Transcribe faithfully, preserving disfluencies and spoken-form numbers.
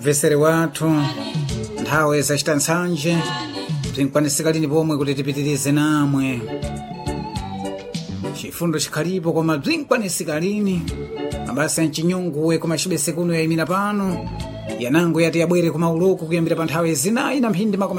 Vesere wathu nthawi zachita nsanje tinkwanisika lini pomwe kuti tipitirize namwe chifundo chikhalipo koma bzinkwanisika lini mabasa mchinyunguwe koma chibese kuno yayimira pano yanango yati yabwere kumauluku kuyambira pa nthawi zinayi na mphindi makumi